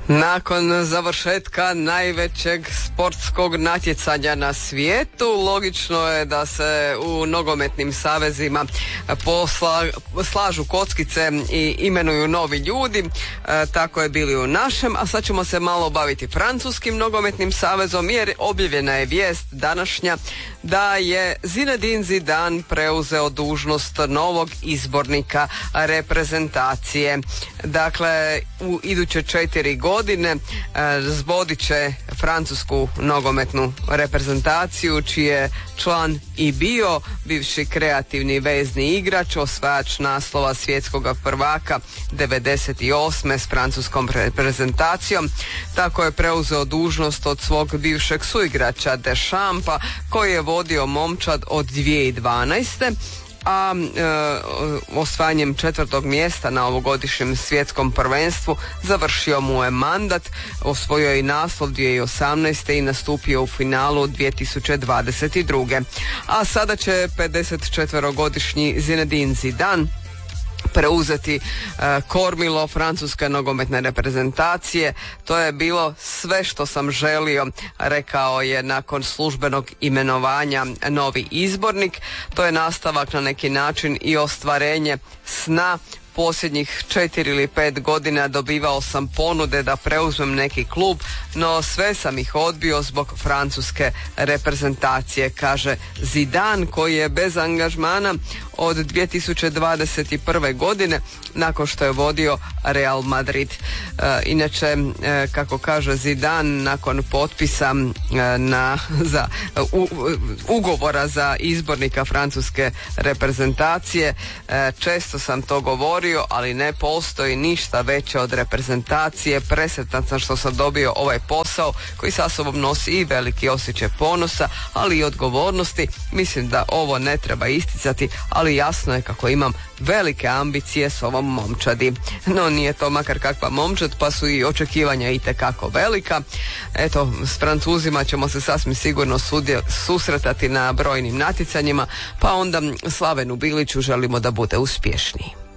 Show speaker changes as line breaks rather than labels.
Nakon završetka najvećeg sportskog natjecanja na svijetu, logično je da se u nogometnim savezima slažu kockice i imenuju novi ljudi. Tako je bili u našem, a sad ćemo se malo baviti francuskim nogometnim savezom, jer objavljena je vijest današnja da je Zinedine Zidane preuzeo dužnost novog izbornika reprezentacije. Dakle, u iduće 4 godine vodit će francusku nogometnu reprezentaciju, čiji je član i bio bivši kreativni vezni igrač, osvajač naslova svjetskog prvaka 98. s francuskom reprezentacijom. Tako je preuzeo dužnost od svog bivšeg suigrača Deschampa, koji je vodio momčad od 2012. a osvajanjem 4. mjesta na ovogodišnjem svjetskom prvenstvu završio mu je mandat, osvojio je i naslov 2018. i nastupio u finalu 2022. A sada će 54-godišnji Zinedine Zidane preuzeti kormilo francuske nogometne reprezentacije. To je bilo sve što sam želio, rekao je nakon službenog imenovanja novi izbornik. To je nastavak na neki način i ostvarenje sna. Posljednjih 4 ili 5 godina dobivao sam ponude da preuzmem neki klub, no sve sam ih odbio zbog francuske reprezentacije, kaže Zidane, koji je bez angažmana od 2021. godine nakon što je vodio Real Madrid. Inače, kako kaže Zidane, nakon potpisa ugovora za izbornika francuske reprezentacije, često sam to govorio, ali ne postoji ništa veće od reprezentacije. Presretan sam što sam dobio ovaj posao koji sa sobom nosi i veliki osjećaj ponosa, ali i odgovornosti. Mislim da ovo ne treba isticati, ali jasno je kako imam velike ambicije s ovom momčadi. No nije to makar kakva momčad, pa su i očekivanja itekako velika. Eto, s Francuzima ćemo se sasvim sigurno susretati na brojnim natjecanjima, pa onda Slavenu Biliću želimo da bude uspješniji.